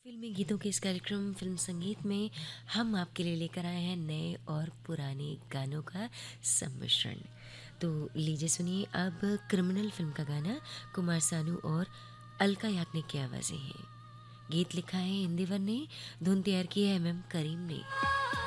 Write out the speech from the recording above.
फिल्मी गीतों के इस कार्यक्रम फिल्म संगीत में हम आपके लिए लेकर आए हैं नए और पुराने गानों का सम्मिश्रण। तो लीजिए सुनिए अब क्रिमिनल फिल्म का गाना कुमार सानू और अलका याग्निक की आवाज़ें हैं। गीत लिखा है इंदिवर ने, धुन तैयार की है MM करीम ने।